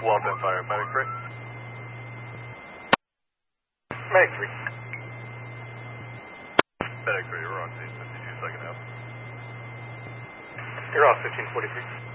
Walton Fire, Medic 3. Medic 3. Medic 3, we're on scene, 52 second out. You're off 1543.